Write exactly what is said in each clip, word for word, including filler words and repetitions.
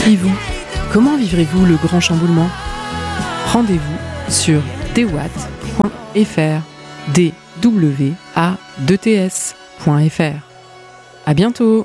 Et vous, comment vivrez-vous le grand chamboulement ? Rendez-vous sur d w a t point f r, d w a t t s point f r. À bientôt.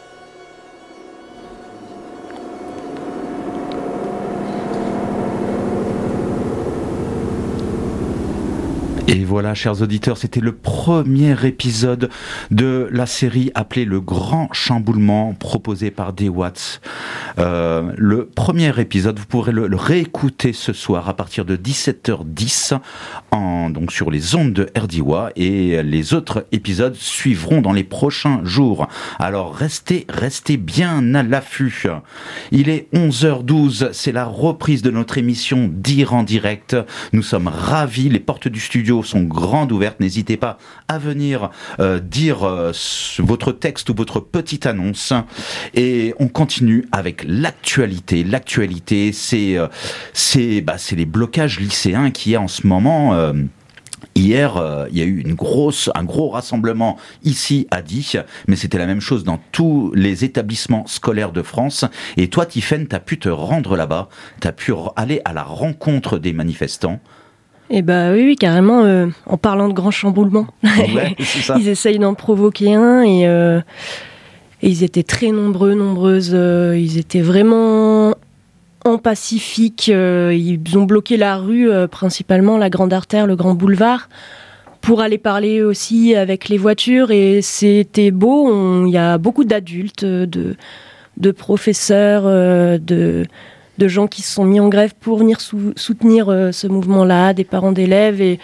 Et voilà, chers auditeurs, c'était le premier épisode de la série appelée Le Grand Chamboulement, proposé par D W A T. Euh, le premier épisode, vous pourrez le, le réécouter ce soir à partir de dix-sept heures dix en, donc sur les ondes de R D W A, et les autres épisodes suivront dans les prochains jours. Alors restez, restez bien à l'affût. Il est onze heures douze, c'est la reprise de notre émission Dire en direct. Nous sommes ravis, les portes du studio sont grandes ouvertes, n'hésitez pas à venir euh, dire euh, votre texte ou votre petite annonce, et on continue avec l'actualité. L'actualité, c'est euh, c'est bah, c'est les blocages lycéens qu'il y a en ce moment. euh, Hier, euh, il y a eu une grosse, un gros rassemblement ici à Die, mais c'était la même chose dans tous les établissements scolaires de France. Et toi, Tiffaine, t'as pu te rendre là-bas, t'as pu aller à la rencontre des manifestants. Eh bah oui, oui, carrément, euh, en parlant de grand chamboulement. Ouais, c'est ça. Ils essayent d'en provoquer un, et, euh, et ils étaient très nombreux, nombreuses. Euh, ils étaient vraiment en pacifique. Euh, ils ont bloqué la rue, euh, principalement la grande artère, le grand boulevard, pour aller parler aussi avec les voitures. Et c'était beau. Il y a beaucoup d'adultes, de, de professeurs, euh, de... de gens qui se sont mis en grève pour venir sou- soutenir euh, ce mouvement-là, des parents d'élèves. Et,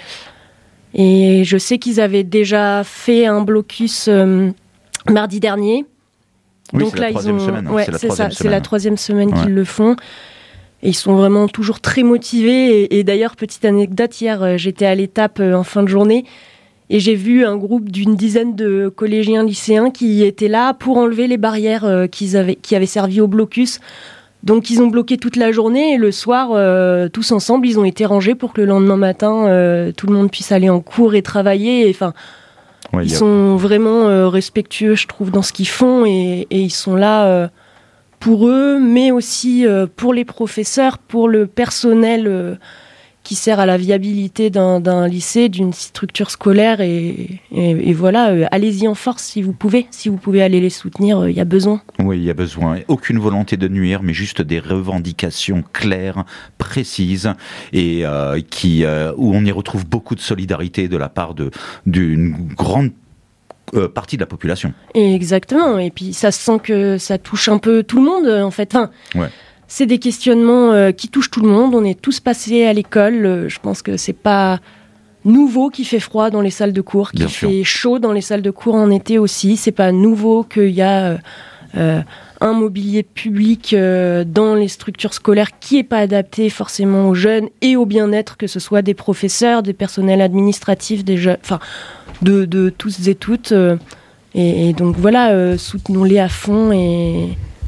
et je sais qu'ils avaient déjà fait un blocus euh, mardi dernier. Oui, donc c'est là, la troisième ils ont... semaine. Hein, ouais, c'est la c'est troisième ça, semaine. c'est la troisième semaine Ouais. qu'ils le font. Et ils sont vraiment toujours très motivés. Et, et d'ailleurs, petite anecdote, hier, euh, j'étais à l'étape euh, en fin de journée, et j'ai vu un groupe d'une dizaine de collégiens lycéens qui étaient là pour enlever les barrières euh, qu'ils avaient, qui avaient servi au blocus. Donc ils ont bloqué toute la journée, et le soir, euh, tous ensemble, ils ont été rangés pour que le lendemain matin, euh, tout le monde puisse aller en cours et travailler. Enfin, Ouais, ils y a... sont vraiment euh, respectueux, je trouve, dans ce qu'ils font, et, et ils sont là euh, pour eux, mais aussi euh, pour les professeurs, pour le personnel euh, qui sert à la viabilité d'un, d'un lycée, d'une structure scolaire. Et, et, et voilà, euh, allez-y en force si vous pouvez. Si vous pouvez aller les soutenir, il euh, y a besoin. Oui, il y a besoin. Aucune volonté de nuire, mais juste des revendications claires, précises, et euh, qui, euh, où on y retrouve beaucoup de solidarité de la part de, d'une grande euh, partie de la population. Et exactement. Et puis ça se sent que ça touche un peu tout le monde, en fait. Enfin, ouais. C'est des questionnements euh, qui touchent tout le monde. On est tous passés à l'école. Euh, je pense que c'est pas nouveau qu'il fait froid dans les salles de cours, qu'il fait chaud dans les salles de cours en été aussi. C'est pas nouveau qu'il y a euh, euh, un mobilier public euh, dans les structures scolaires qui est pas adapté forcément aux jeunes et au bien-être, que ce soit des professeurs, des personnels administratifs, des jeunes, enfin de, de tous et toutes. Euh, et, et donc voilà, euh, soutenons-les à fond et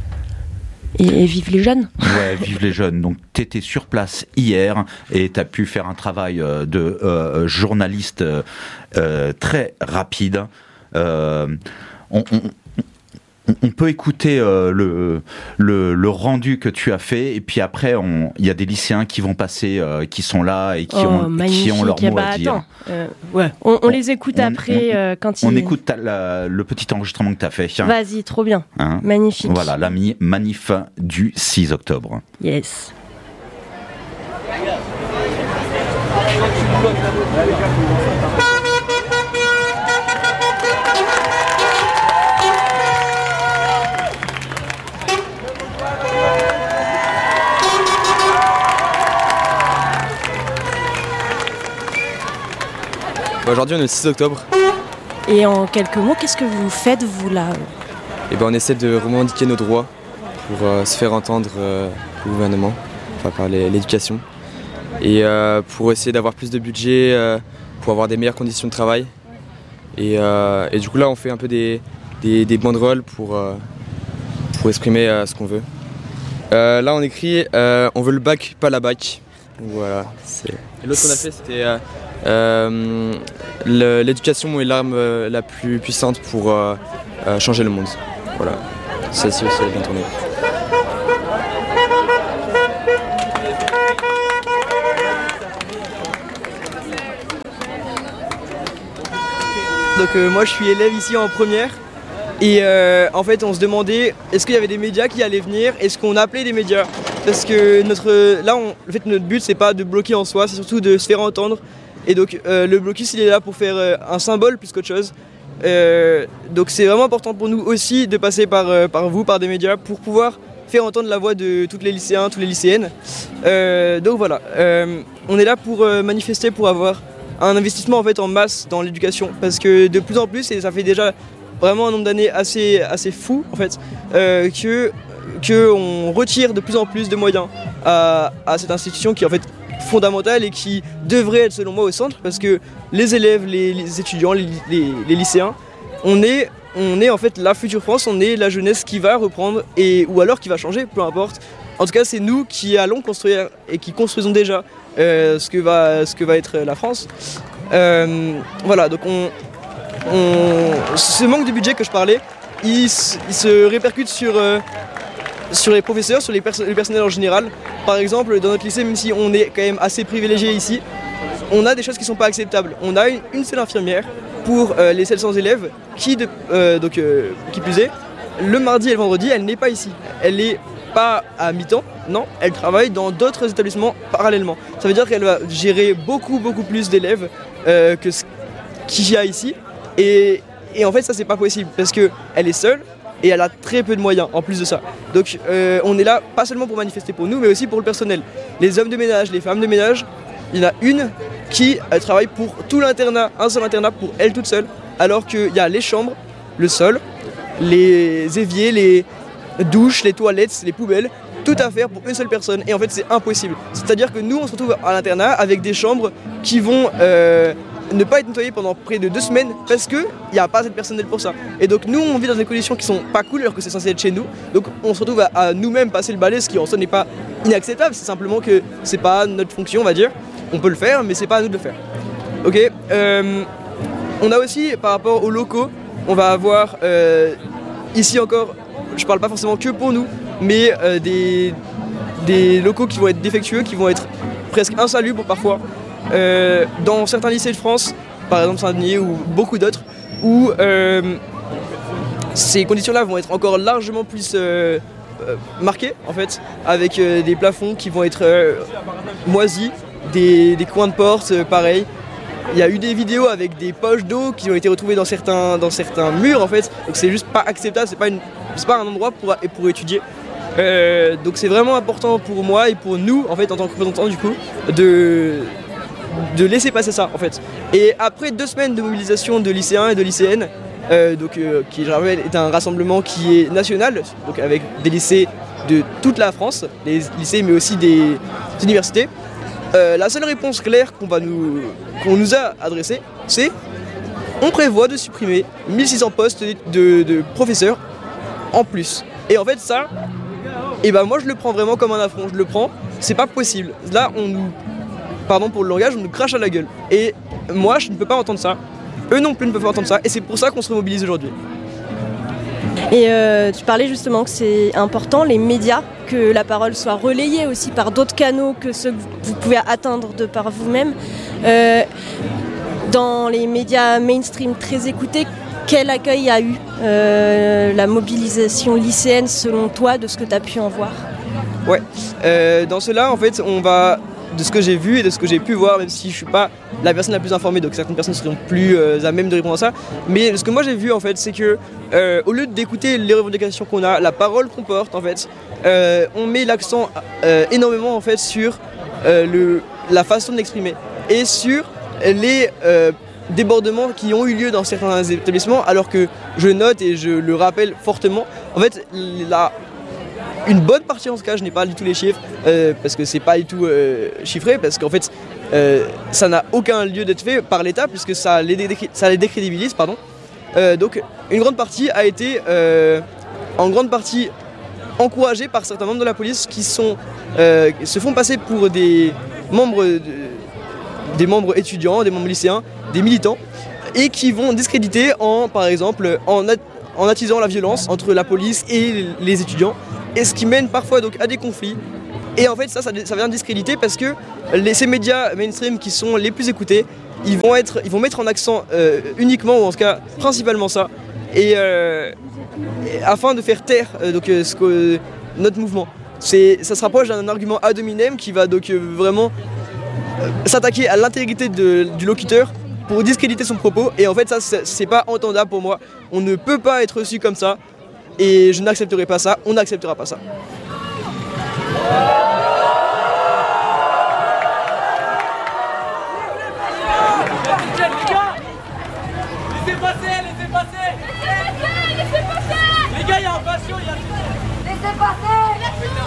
Et, et vive les jeunes. Ouais, vive les jeunes. Donc, tu étais sur place hier et tu as pu faire un travail euh, de euh, journaliste euh, très rapide. Euh, on, on, on peut écouter euh, le, le, le rendu que tu as fait, et puis après, il y a des lycéens qui vont passer, euh, qui sont là et qui, oh, ont, qui ont leur mot bah, à dire. Attends, euh, ouais. on, on, on les écoute on, après on, euh, quand on ils... écoute ta, la, le petit enregistrement que tu as fait. Vas-y, trop bien. Hein, magnifique. Voilà, la manif du six octobre. Yes. Aujourd'hui on est le six octobre. Et en quelques mots, qu'est-ce que vous faites vous là ? Et ben on essaie de revendiquer nos droits pour euh, se faire entendre euh, au gouvernement, enfin par les, l'éducation. Et euh, pour essayer d'avoir plus de budget, euh, pour avoir des meilleures conditions de travail. Et, euh, et du coup là on fait un peu des, des, des banderoles pour, euh, pour exprimer euh, ce qu'on veut. Euh, là on écrit euh, on veut le bac, pas la bac. Donc, voilà. C'est... Et l'autre qu'on a fait c'était euh, euh, le, l'éducation est l'arme euh, la plus puissante pour euh, euh, changer le monde. Voilà. Celle-ci aussi elle est bien tournée. Donc euh, moi je suis élève ici en première. Et euh, en fait on se demandait est-ce qu'il y avait des médias qui allaient venir, est-ce qu'on appelait des médias. Parce que notre, là on, en fait, notre but c'est pas de bloquer en soi, c'est surtout de se faire entendre. Et donc euh, le blocus il est là pour faire euh, un symbole plus qu'autre chose. Euh, donc c'est vraiment important pour nous aussi de passer par, euh, par vous, par des médias, pour pouvoir faire entendre la voix de tous les lycéens, toutes les lycéennes. Euh, donc voilà, euh, on est là pour euh, manifester, pour avoir un investissement en fait en masse dans l'éducation, parce que de plus en plus, et ça fait déjà vraiment un nombre d'années assez, assez fou en fait, euh, que, que on retire de plus en plus de moyens à, à cette institution qui est en fait fondamentale et qui devrait être selon moi au centre, parce que les élèves, les, les étudiants, les, les, les lycéens, on est, on est en fait la future France, on est la jeunesse qui va reprendre et, ou alors qui va changer, peu importe. En tout cas c'est nous qui allons construire et qui construisons déjà euh, ce, que va, ce que va être la France. Euh, voilà, donc on, on, ce manque de budget que je parlais, il, il se répercute sur... Euh, sur les professeurs, sur les, perso- les personnels en général. Par exemple, dans notre lycée, même si on est quand même assez privilégié ici, on a des choses qui ne sont pas acceptables. On a une, une seule infirmière pour euh, les sept cents élèves qui, de, euh, donc, euh, qui plus est, le mardi et le vendredi, elle n'est pas ici. Elle n'est pas à mi-temps, non, elle travaille dans d'autres établissements parallèlement. Ça veut dire qu'elle va gérer beaucoup, beaucoup plus d'élèves euh, que ce qu'il y a ici. Et, et en fait, ça, c'est pas possible parce qu'elle est seule. Et elle a très peu de moyens en plus de ça. Donc euh, on est là pas seulement pour manifester pour nous, mais aussi pour le personnel. Les hommes de ménage, les femmes de ménage, il y en a une qui elle travaille pour tout l'internat, un seul internat pour elle toute seule, alors qu'il y a les chambres, le sol, les éviers, les douches, les toilettes, les poubelles, tout à faire pour une seule personne. Et en fait c'est impossible. C'est-à-dire que nous on se retrouve à l'internat avec des chambres qui vont... Euh, ne pas être nettoyé pendant près de deux semaines parce qu'il n'y a pas assez de personnel pour ça. Et donc nous on vit dans des conditions qui sont pas cool alors que c'est censé être chez nous. Donc on se retrouve à, à nous-mêmes passer le balai, ce qui en soi n'est pas inacceptable, c'est simplement que c'est pas notre fonction on va dire. On peut le faire mais c'est pas à nous de le faire. Ok, euh, on a aussi par rapport aux locaux, on va avoir euh, ici encore, je parle pas forcément que pour nous, mais euh, des, des locaux qui vont être défectueux, qui vont être presque insalubres parfois. Euh, dans certains lycées de France, par exemple Saint-Denis ou beaucoup d'autres, où euh, ces conditions-là vont être encore largement plus euh, euh, marquées en fait, avec euh, des plafonds qui vont être euh, moisis, des, des coins de porte, euh, pareil. Il y a eu des vidéos avec des poches d'eau qui ont été retrouvées dans certains, dans certains murs en fait, donc c'est juste pas acceptable, c'est pas, une, c'est pas un endroit pour, pour étudier. Euh, donc c'est vraiment important pour moi et pour nous en fait en tant que représentants du coup de de laisser passer ça en fait. Et après deux semaines de mobilisation de lycéens et de lycéennes, euh, donc, euh, qui je rappelle est un rassemblement qui est national, donc avec des lycées de toute la France, les lycées mais aussi des universités, euh, la seule réponse claire qu'on, va nous, qu'on nous a adressée, c'est on prévoit de supprimer mille six cents postes de, de professeurs en plus. Et en fait ça, et ben moi je le prends vraiment comme un affront, je le prends, c'est pas possible. Là on nous pardon pour le langage, on nous crache à la gueule. Et moi, je ne peux pas entendre ça. Eux non plus ne peuvent pas entendre ça. Et c'est pour ça qu'on se remobilise aujourd'hui. Et euh, tu parlais justement que c'est important, les médias, que la parole soit relayée aussi par d'autres canaux que ceux que vous pouvez atteindre de par vous-même. Euh, dans les médias mainstream très écoutés, quel accueil a eu euh, la mobilisation lycéenne selon toi, de ce que tu as pu en voir ? Ouais, euh, dans cela, en fait, on va... de ce que j'ai vu et de ce que j'ai pu voir, même si je suis pas la personne la plus informée, donc certaines personnes seront plus euh, à même de répondre à ça. Mais ce que moi j'ai vu en fait, c'est que euh, au lieu d'écouter les revendications qu'on a, la parole qu'on porte en fait, euh, on met l'accent euh, énormément en fait sur euh, le, la façon de l'exprimer et sur les euh, débordements qui ont eu lieu dans certains établissements, alors que je note et je le rappelle fortement, en fait la une bonne partie en tout cas, je n'ai pas du tout les chiffres euh, parce que c'est pas du tout euh, chiffré, parce qu'en fait euh, ça n'a aucun lieu d'être fait par l'État puisque ça les, dé- ça les décrédibilise, pardon. Euh, donc une grande partie a été euh, en grande partie encouragée par certains membres de la police qui sont, euh, se font passer pour des membres, de, des membres étudiants, des membres lycéens, des militants, et qui vont discréditer en, par exemple en, at- en attisant la violence entre la police et les étudiants. Et ce qui mène parfois donc à des conflits. Et en fait ça, ça, ça vient discréditer parce que les, ces médias mainstream qui sont les plus écoutés, ils vont, être, ils vont mettre en accent euh, uniquement, ou en tout cas principalement ça, et, euh, et afin de faire taire euh, donc, euh, ce que, euh, notre mouvement. C'est, ça se rapproche d'un argument ad hominem qui va donc euh, vraiment euh, s'attaquer à l'intégrité de, du locuteur pour discréditer son propos, et en fait ça c'est, c'est pas entendable pour moi. On ne peut pas être reçu comme ça, et je n'accepterai pas ça, on n'acceptera pas ça. Laissez passer, laissez passer. Laissez passer. Les gars, il y a un patient, il y a... Laissez passer.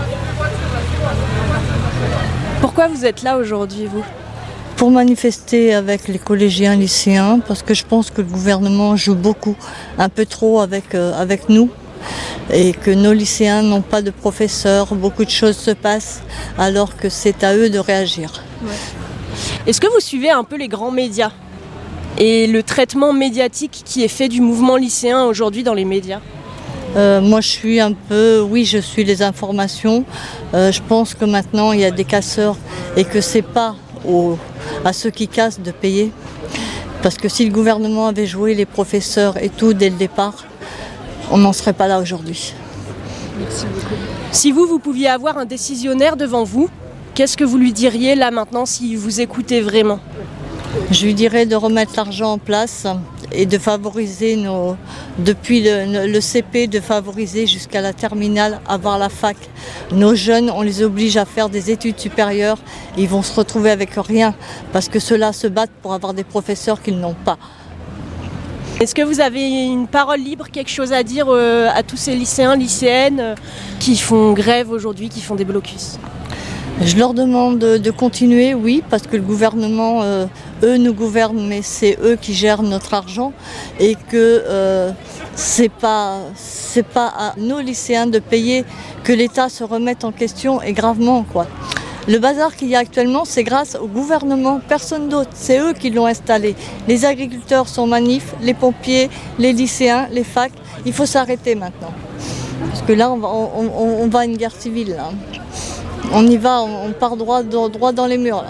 Pourquoi vous êtes là aujourd'hui, vous ? Pour manifester avec les collégiens, lycéens, parce que je pense que le gouvernement joue beaucoup, un peu trop avec, euh, avec nous, et que nos lycéens n'ont pas de professeurs, beaucoup de choses se passent, alors que c'est à eux de réagir. Ouais. Est-ce que vous suivez un peu les grands médias et le traitement médiatique qui est fait du mouvement lycéen aujourd'hui dans les médias ? Euh, moi je suis un peu, oui je suis les informations, euh, je pense que maintenant il y a des casseurs et que c'est pas aux, à ceux qui cassent de payer, parce que si le gouvernement avait joué les professeurs et tout dès le départ, on n'en serait pas là aujourd'hui. Merci beaucoup. Si vous, vous pouviez avoir un décisionnaire devant vous, qu'est-ce que vous lui diriez là maintenant s'il vous écoutait vraiment ? Je lui dirais de remettre l'argent en place et de favoriser nos, depuis le, le C P, de favoriser jusqu'à la terminale, avoir la fac. Nos jeunes, on les oblige à faire des études supérieures, ils vont se retrouver avec rien parce que ceux-là se battent pour avoir des professeurs qu'ils n'ont pas. Est-ce que vous avez une parole libre, quelque chose à dire euh, à tous ces lycéens, lycéennes euh, qui font grève aujourd'hui, qui font des blocus ? Je leur demande de, de continuer, oui, parce que le gouvernement, euh, eux nous gouvernent, mais c'est eux qui gèrent notre argent et que euh, c'est pas, c'est pas à nos lycéens de payer que l'État se remette en question et gravement, quoi. Le bazar qu'il y a actuellement, c'est grâce au gouvernement, personne d'autre. C'est eux qui l'ont installé. Les agriculteurs sont manifs, les pompiers, les lycéens, les facs. Il faut s'arrêter maintenant. Parce que là, on va, on, on, on va à une guerre civile. Là. On y va, on part droit, droit dans les murs. Là.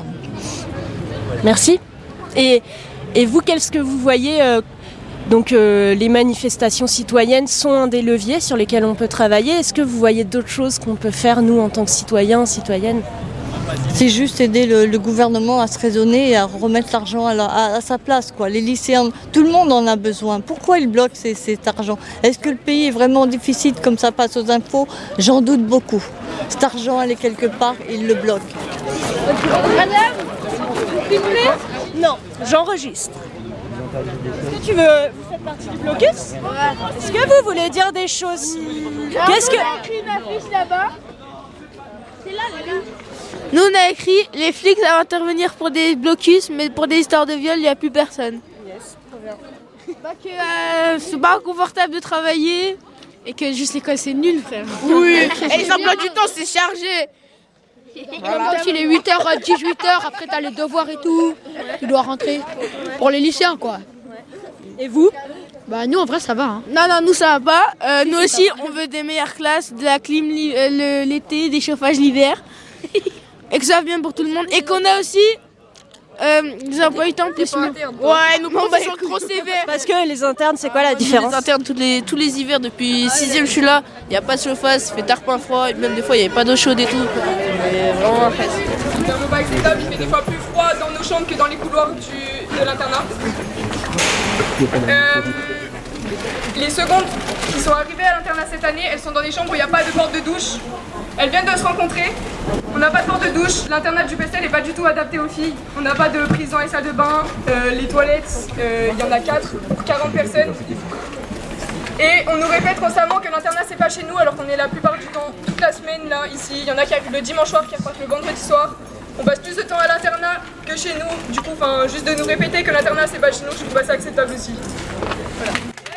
Merci. Et, et vous, qu'est-ce que vous voyez euh, donc euh, les manifestations citoyennes sont un des leviers sur lesquels on peut travailler. Est-ce que vous voyez d'autres choses qu'on peut faire, nous, en tant que citoyens, citoyennes ? C'est juste aider le, le gouvernement à se raisonner et à remettre l'argent à, la, à, à sa place, quoi. Les lycéens, tout le monde en a besoin. Pourquoi ils bloquent ces, cet argent ? Est-ce que le pays est vraiment difficile comme ça passe aux infos ? J'en doute beaucoup. Cet argent, elle est quelque part, ils le bloquent. Madame, vous filmez ? Non, j'enregistre. Est-ce que tu veux... Vous faites partie du blocus ? Ouais. Est-ce que vous voulez dire des choses ? Qu'est-ce que... On a écrit une affiche là-bas. C'est là, là. Nous, on a écrit « Les flics savent intervenir pour des blocus, mais pour des histoires de viol, il n'y a plus personne. » Yes, trop bien. Bah que euh, c'est pas confortable de travailler et que juste l'école, c'est nul, frère. Oui, et les emplois du temps, c'est chargé. Voilà. Aussi les huit heures à dix-huit heures, après t'as les devoirs et tout, tu dois rentrer. Pour les lycéens, quoi. Et vous ? Bah nous en vrai ça va. Hein. Non, non, nous ça va pas. Euh, nous aussi on veut des meilleures classes, de la clim li- euh, le, l'été, des chauffages l'hiver. Et que ça va bien pour tout le monde. Et qu'on a aussi euh, des emplois du temps plus. Ouais, nos profs sont trop sévères. Parce que les internes, c'est quoi la différence ? Les internes, tous les, tous les hivers, depuis sixième je suis là, il n'y a pas de chauffage, ça fait tard point froid, même des fois il n'y avait pas d'eau chaude et tout. Mais vraiment après. C'est un repas acceptable, il fait des fois plus froid dans nos chambres que dans les couloirs du, de l'internat. Euh, les secondes qui sont arrivées à l'internat cette année, elles sont dans des chambres où il n'y a pas de porte de douche. Elles viennent de se rencontrer. On n'a pas de porte de douche. L'internat du P S L n'est pas du tout adapté aux filles. On n'a pas de prise dans les salles de bain. Euh, les toilettes, euh, il y en a quatre pour quarante personnes. Et on nous répète constamment que l'internat c'est pas chez nous alors qu'on est la plupart du temps toute la semaine là, ici. Il y en a qui arrivent le dimanche soir, qui repartent le vendredi soir. On passe plus de temps à l'internat que chez nous. Du coup, enfin, juste de nous répéter que l'internat c'est pas chez nous, je trouve pas ça acceptable aussi. Voilà.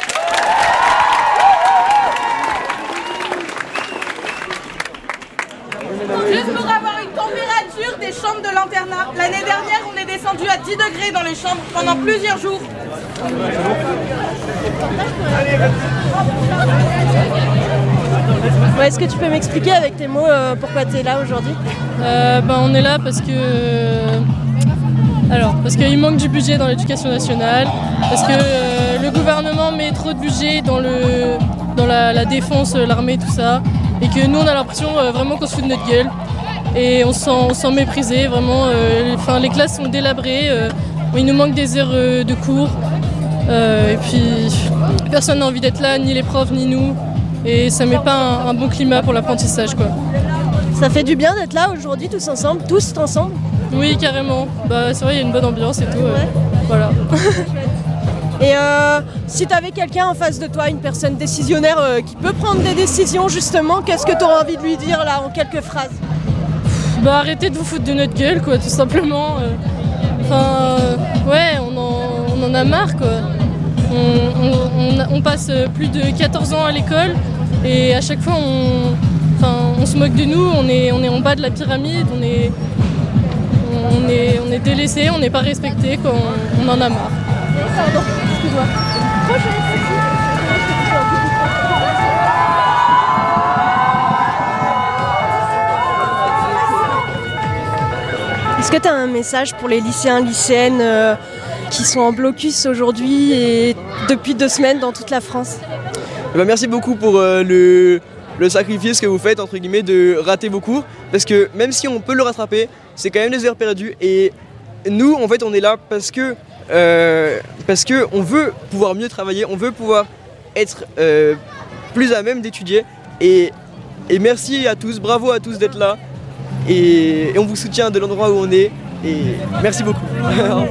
Juste pour avoir une température des chambres de l'internat. L'année dernière, on est descendu à dix degrés dans les chambres pendant plusieurs jours. Ouais, est-ce que tu peux m'expliquer avec tes mots euh, pourquoi tu es là aujourd'hui ? euh, ben, On est là parce que Alors, parce qu'il manque du budget dans l'éducation nationale, parce que euh, le gouvernement met trop de budget dans, le, dans la, la défense, l'armée, tout ça, et que nous on a l'impression euh, vraiment qu'on se fout de notre gueule, et on se sent, on se sent méprisé, vraiment, euh, enfin, les classes sont délabrées, euh, il nous manque des heures euh, de cours, euh, et puis personne n'a envie d'être là, ni les profs, ni nous, et ça met pas un, un bon climat pour l'apprentissage, quoi. Ça fait du bien d'être là aujourd'hui tous ensemble, tous ensemble. Oui, carrément. Bah, c'est vrai, il y a une bonne ambiance et tout. Ouais. Voilà. Et euh, si tu avais quelqu'un en face de toi, une personne décisionnaire euh, qui peut prendre des décisions justement, qu'est-ce que tu aurais envie de lui dire là en quelques phrases? Bah arrêtez de vous foutre de notre gueule, quoi, tout simplement. Enfin, euh, ouais, on en, on en a marre, quoi. On, on, on, on passe plus de quatorze ans à l'école et à chaque fois on... Enfin, on se moque de nous, on est, on est en bas de la pyramide, on est, on est, on est délaissé, on n'est pas respecté, quoi, on, on en a marre. Pardon, excuse-moi. Est-ce que tu as un message pour les lycéens, lycéennes euh, qui sont en blocus aujourd'hui et depuis deux semaines dans toute la France? Bah, merci beaucoup pour euh, le... le sacrifice que vous faites, entre guillemets, de rater vos cours, parce que même si on peut le rattraper, c'est quand même des heures perdues, et nous, en fait, on est là parce que, euh, parce que on veut pouvoir mieux travailler, on veut pouvoir être euh, plus à même d'étudier, et, et merci à tous, bravo à tous d'être là, et, et on vous soutient de l'endroit où on est, et merci beaucoup. Au revoir.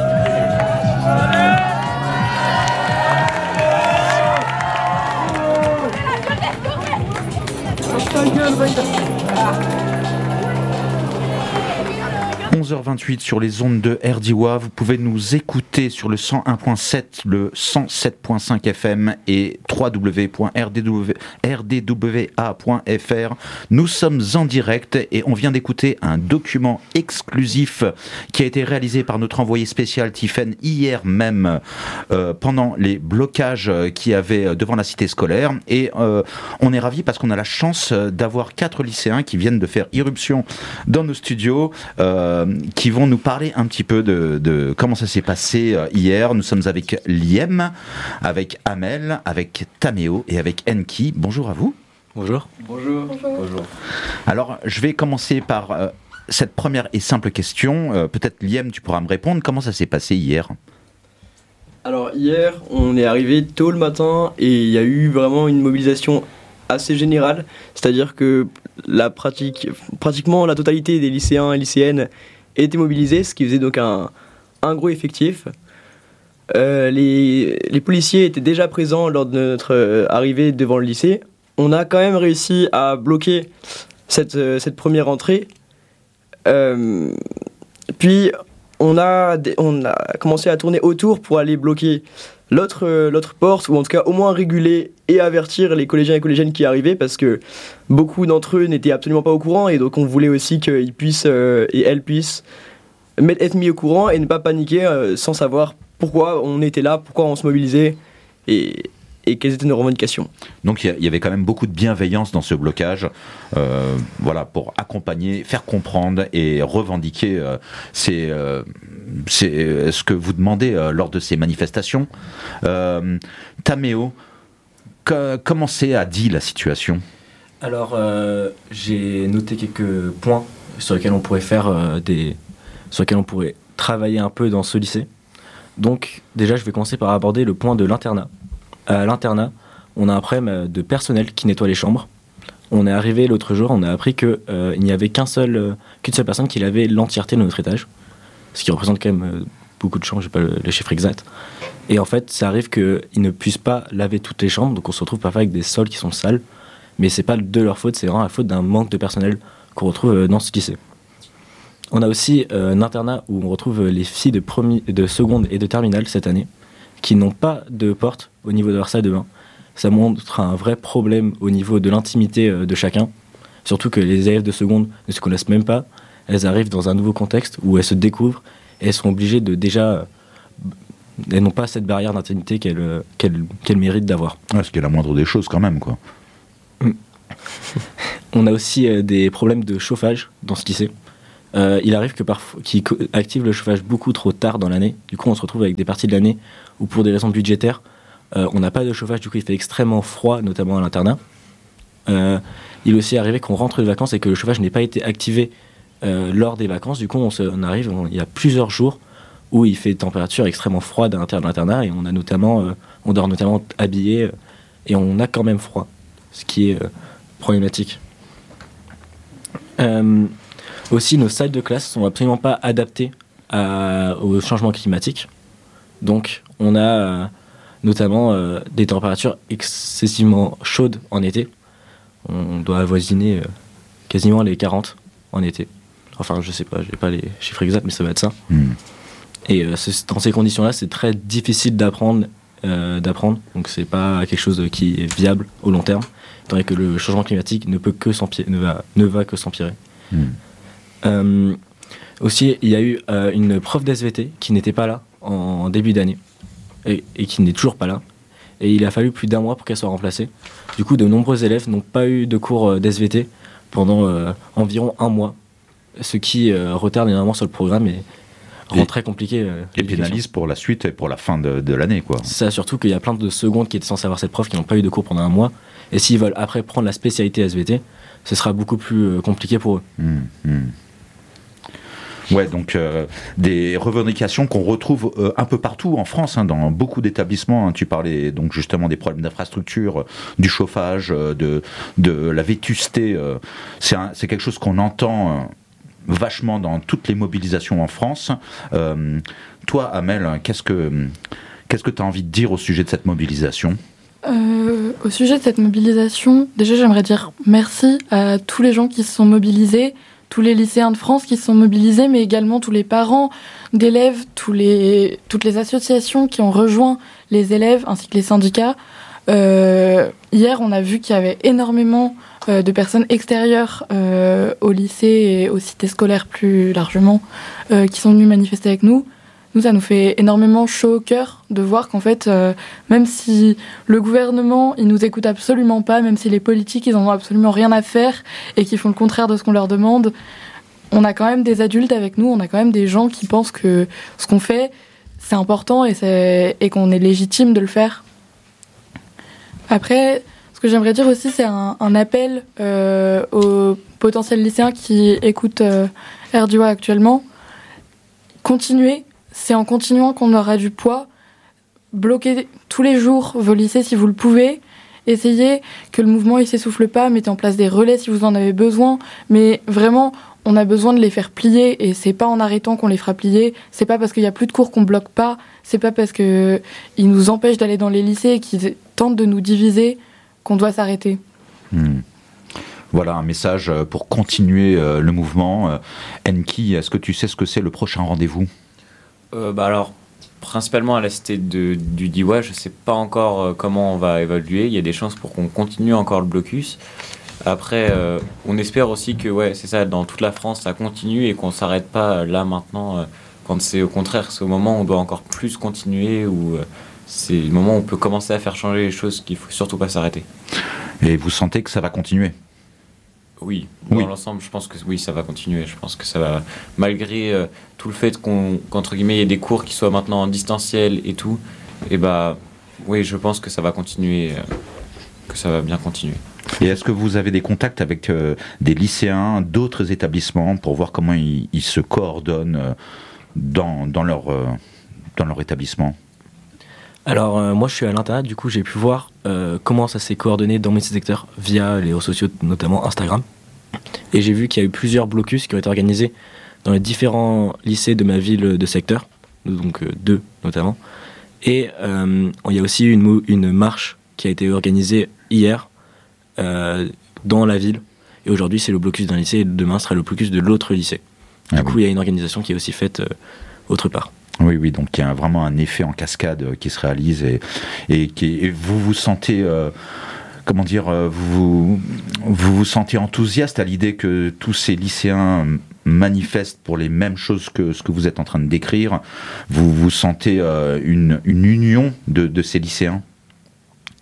onze heures vingt-huit sur les ondes de R D W A. Vous pouvez nous écouter sur le cent un point sept, le cent sept point cinq F M et w w w point r d w a point f r. Nous sommes en direct et on vient d'écouter un document exclusif qui a été réalisé par notre envoyé spécial Tiffaine hier même euh, pendant les blocages qu'il y avait devant la cité scolaire. Et euh, on est ravis parce qu'on a la chance d'avoir quatre lycéens qui viennent de faire irruption dans nos studios. Euh, qui vont nous parler un petit peu de, de comment ça s'est passé hier. Nous sommes avec Liem, avec Amel, avec Taméo et avec Enki. Bonjour à vous. Bonjour. Bonjour. Bonjour. Alors, je vais commencer par euh, cette première et simple question. Euh, peut-être Liem, tu pourras me répondre. Comment ça s'est passé hier ? Alors hier, on est arrivé tôt le matin et il y a eu vraiment une mobilisation assez générale, c'est-à-dire que la pratique, pratiquement la totalité des lycéens et lycéennes étaient mobilisés, ce qui faisait donc un, un gros effectif. Euh, les, les policiers étaient déjà présents lors de notre euh, arrivée devant le lycée. On a quand même réussi à bloquer cette, euh, cette première entrée. Euh, puis on a, on a commencé à tourner autour pour aller bloquer l'autre, euh, l'autre porte, ou en tout cas au moins réguler et avertir les collégiens et collégiennes qui arrivaient, parce que beaucoup d'entre eux n'étaient absolument pas au courant, et donc on voulait aussi qu'ils puissent euh, et elles puissent être mis au courant et ne pas paniquer euh, sans savoir pourquoi on était là, pourquoi on se mobilisait et, et quelles étaient nos revendications. Donc il y, y avait quand même beaucoup de bienveillance dans ce blocage, euh, voilà, pour accompagner, faire comprendre et revendiquer euh, ces, euh, ces, ce que vous demandez euh, lors de ces manifestations. Euh, Taméo, que, comment c'est a dit la situation ? Alors euh, j'ai noté quelques points sur lesquels on pourrait faire euh, des, sur lesquels on pourrait travailler un peu dans ce lycée. Donc déjà je vais commencer par aborder le point de l'internat. À l'internat, on a un problème de personnel qui nettoie les chambres. On est arrivé l'autre jour, on a appris qu'il euh, n'y avait qu'un seul, euh, qu'une seule personne qui avait l'entièreté de notre étage, ce qui représente quand même euh, beaucoup de chambres, je n'ai pas le, le chiffre exact. Et en fait, ça arrive qu'ils ne puissent pas laver toutes les chambres, donc on se retrouve parfois avec des sols qui sont sales, mais c'est pas de leur faute, c'est vraiment la faute d'un manque de personnel qu'on retrouve euh, dans ce lycée. On a aussi euh, un internat où on retrouve les filles de, premier, de seconde et de terminale cette année, qui n'ont pas de porte au niveau de leur salle de bain. Ça montre un vrai problème au niveau de l'intimité de chacun, surtout que les élèves de seconde ne se connaissent même pas. Elles arrivent dans un nouveau contexte où elles se découvrent et elles sont obligées de déjà... Elles n'ont pas cette barrière d'intimité qu'elles, qu'elles, qu'elles méritent d'avoir. Ouais, ce qui est la moindre des choses quand même, quoi. On a aussi des problèmes de chauffage dans ce lycée. Euh, il arrive que parfois, qu'ils co- activent le chauffage beaucoup trop tard dans l'année. Du coup, on se retrouve avec des parties de l'année où, pour des raisons budgétaires, euh, on n'a pas de chauffage. Du coup, il fait extrêmement froid, notamment à l'internat. Euh, il est aussi arrivé qu'on rentre de vacances et que le chauffage n'ait pas été activé euh, lors des vacances. Du coup, on, se, on arrive, on, il y a plusieurs jours où il fait température extrêmement froide à l'intérieur de l'internat et on a notamment, euh, on dort notamment habillé euh, et on a quand même froid, ce qui est euh, problématique. Euh, aussi, nos salles de classe sont absolument pas adaptées à, au changement climatique. Donc, on a euh, notamment euh, des températures excessivement chaudes en été. On doit avoisiner euh, quasiment les quarante en été. Enfin, je sais pas, j'ai pas les chiffres exacts, mais ça va être ça. Mmh. Et euh, c'est, dans ces conditions-là, c'est très difficile d'apprendre, euh, d'apprendre. Donc, c'est pas quelque chose qui est viable au long terme, étant donné que le changement climatique ne peut que s'empirer, ne va, ne va que s'empirer. Mmh. Euh, aussi, il y a eu euh, une prof d'S V T qui n'était pas là en, en début d'année et, et qui n'est toujours pas là. Et il a fallu plus d'un mois pour qu'elle soit remplacée. Du coup, de nombreux élèves n'ont pas eu de cours d'S V T pendant euh, environ un mois, ce qui euh, retarde énormément sur le programme et rend et, très compliqué. Euh, et pénalise pour la suite et pour la fin de, de l'année, quoi. C'est ça, surtout qu'il y a plein de secondes qui étaient censées avoir cette prof qui n'ont pas eu de cours pendant un mois. Et s'ils veulent après prendre la spécialité S V T, ce sera beaucoup plus euh, compliqué pour eux. Mmh, mmh. Ouais, donc euh, des revendications qu'on retrouve euh, un peu partout en France, hein, dans beaucoup d'établissements. Hein. Tu parlais donc justement des problèmes d'infrastructure, du chauffage, euh, de, de la vétusté. Euh, c'est, un, c'est quelque chose qu'on entend euh, vachement dans toutes les mobilisations en France. Euh, toi, Amel, qu'est-ce que qu'est-ce que tu as envie de dire au sujet de cette mobilisation ? Euh, au sujet de cette mobilisation, déjà j'aimerais dire merci à tous les gens qui se sont mobilisés, tous les lycéens de France qui se sont mobilisés, mais également tous les parents d'élèves, tous les, toutes les associations qui ont rejoint les élèves ainsi que les syndicats. Euh, hier, on a vu qu'il y avait énormément euh, de personnes extérieures euh, au lycée et aux cités scolaires plus largement euh, qui sont venues manifester avec nous. Nous, ça nous fait énormément chaud au cœur de voir qu'en fait, euh, même si le gouvernement, il nous écoute absolument pas, même si les politiques, ils en ont absolument rien à faire et qu'ils font le contraire de ce qu'on leur demande, on a quand même des adultes avec nous, on a quand même des gens qui pensent que ce qu'on fait, c'est important et, c'est, et qu'on est légitime de le faire. Après, ce que j'aimerais dire aussi, c'est un, un appel euh, aux potentiels lycéens qui écoutent euh, R D O A actuellement. Continuez. C'est en continuant qu'on aura du poids. Bloquez tous les jours vos lycées si vous le pouvez. Essayez que le mouvement ne s'essouffle pas. Mettez en place des relais si vous en avez besoin. Mais vraiment, on a besoin de les faire plier. Et c'est pas en arrêtant qu'on les fera plier. C'est pas parce qu'il n'y a plus de cours qu'on bloque pas. C'est pas parce qu'ils nous empêchent d'aller dans les lycées et qu'ils tentent de nous diviser qu'on doit s'arrêter. Mmh. Voilà un message pour continuer euh, le mouvement. Euh, Enki, est-ce que tu sais ce que c'est le prochain rendez-vous ? Euh, bah alors, principalement à la cité de, du D I W A, je ne sais pas encore euh, comment on va évaluer. Il y a des chances pour qu'on continue encore le blocus. Après, euh, on espère aussi que, ouais, c'est ça, dans toute la France, ça continue et qu'on ne s'arrête pas là maintenant. Euh, quand c'est au contraire, c'est au moment où on doit encore plus continuer, où euh, c'est le moment où on peut commencer à faire changer les choses, qu'il ne faut surtout pas s'arrêter. Et vous sentez que ça va continuer ? Oui, dans oui. l'ensemble, je pense que oui, ça va continuer. Je pense que ça va, malgré euh, tout le fait qu'on, qu'entre guillemets, il y ait des cours qui soient maintenant en distanciel et tout, et bah, oui, je pense que ça va continuer, euh, que ça va bien continuer. Et est-ce que vous avez des contacts avec euh, des lycéens, d'autres établissements, pour voir comment ils, ils se coordonnent euh, dans, dans, leur, euh, dans leur établissement ? Alors, euh, moi, je suis à l'internat, du coup, j'ai pu voir euh, comment ça s'est coordonné dans mes secteurs via les réseaux sociaux, notamment Instagram. Et j'ai vu qu'il y a eu plusieurs blocus qui ont été organisés dans les différents lycées de ma ville de secteur, donc euh, deux notamment. Et euh, il y a aussi une, une marche qui a été organisée hier euh, dans la ville. Et aujourd'hui, c'est le blocus d'un lycée et demain sera le blocus de l'autre lycée. Du ah coup, oui. Il y a une organisation qui est aussi faite euh, autre part. Oui, oui, donc il y a vraiment un effet en cascade qui se réalise et, et, qui, et vous vous sentez, euh, comment dire, vous, vous vous sentez enthousiaste à l'idée que tous ces lycéens manifestent pour les mêmes choses que ce que vous êtes en train de décrire. Vous vous sentez euh, une, une union de, de ces lycéens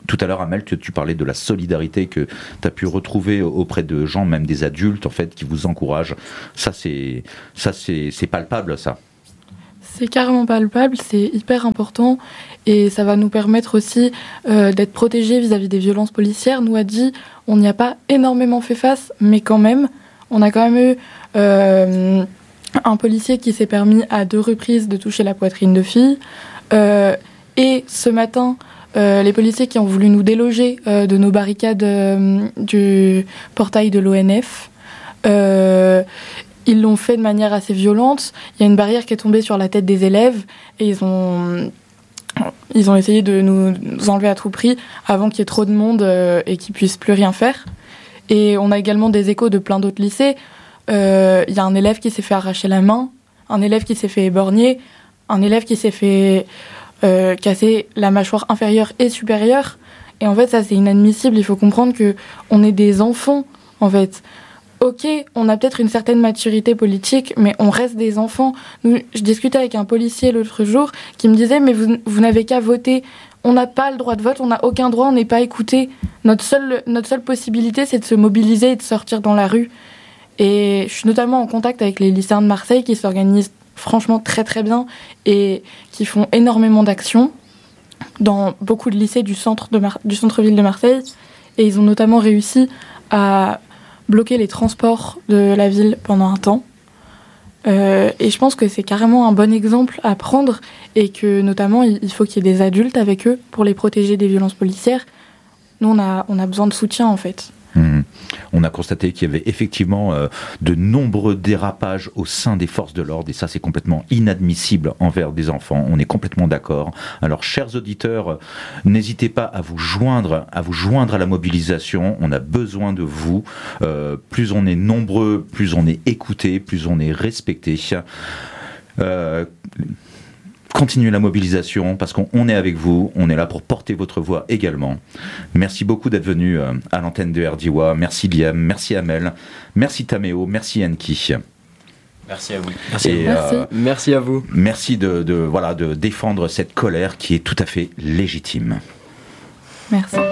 tout à l'heure, Amel, tu, tu parlais de la solidarité que tu as pu retrouver auprès de gens, même des adultes, en fait, qui vous encouragent. Ça, c'est, ça, c'est, c'est palpable, ça. C'est carrément palpable, c'est hyper important et ça va nous permettre aussi euh, d'être protégés vis-à-vis des violences policières. Nous a dit, on n'y a pas énormément fait face, mais quand même, on a quand même eu euh, un policier qui s'est permis à deux reprises de toucher la poitrine de filles. Euh, et ce matin, euh, les policiers qui ont voulu nous déloger euh, de nos barricades euh, du portail de l'O N F, euh, ils l'ont fait de manière assez violente. Il y a une barrière qui est tombée sur la tête des élèves et ils ont, ils ont essayé de nous, nous enlever à tout prix avant qu'il y ait trop de monde euh, et qu'ils puissent plus rien faire. Et on a également des échos de plein d'autres lycées. Euh, il y a un élève qui s'est fait arracher la main, un élève qui s'est fait éborgner, un élève qui s'est fait euh, casser la mâchoire inférieure et supérieure. Et en fait, ça, c'est inadmissible. Il faut comprendre qu'on est des enfants, en fait. Ok, on a peut-être une certaine maturité politique, mais on reste des enfants. Nous, je discutais avec un policier l'autre jour qui me disait « Mais vous, vous n'avez qu'à voter. On n'a pas le droit de vote, on n'a aucun droit, on n'est pas écouté. Notre seule, notre seule possibilité, c'est de se mobiliser et de sortir dans la rue. » Et je suis notamment en contact avec les lycéens de Marseille qui s'organisent franchement très très bien et qui font énormément d'actions dans beaucoup de lycées du, centre de Mar- du centre-ville de Marseille. Et ils ont notamment réussi à bloquer les transports de la ville pendant un temps. Euh, et je pense que c'est carrément un bon exemple à prendre et que notamment il faut qu'il y ait des adultes avec eux pour les protéger des violences policières. Nous, on a, on a besoin de soutien en fait. Mmh. On a constaté qu'il y avait effectivement euh, de nombreux dérapages au sein des forces de l'ordre et ça c'est complètement inadmissible envers des enfants, on est complètement d'accord. Alors chers auditeurs, euh, n'hésitez pas à vous joindre à vous joindre à la mobilisation, on a besoin de vous, euh, plus on est nombreux, plus on est écouté, plus on est respecté. Euh, Continuez la mobilisation parce qu'on est avec vous, on est là pour porter votre voix également. Merci beaucoup d'être venu à l'antenne de R D I W A. Merci Liam, merci Amel, merci Taméo, merci Enki. Merci à vous. Merci, Et, merci. Euh, merci à vous. Merci de, de, voilà, de défendre cette colère qui est tout à fait légitime. Merci.